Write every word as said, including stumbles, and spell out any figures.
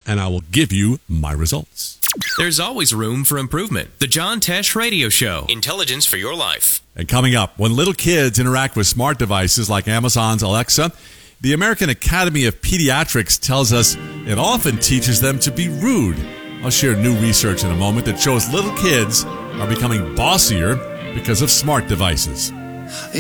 and I will give you my results. There's always room for improvement. The John Tesh Radio Show. Intelligence for your life. And coming up, when little kids interact with smart devices like Amazon's Alexa, the American Academy of Pediatrics tells us it often teaches them to be rude. I'll share new research in a moment that shows little kids are becoming bossier because of smart devices.